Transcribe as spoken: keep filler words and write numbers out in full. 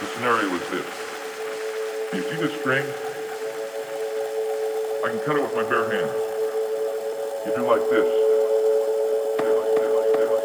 The scenario is this. You see this string? I can cut it with my bare hands. You do like this.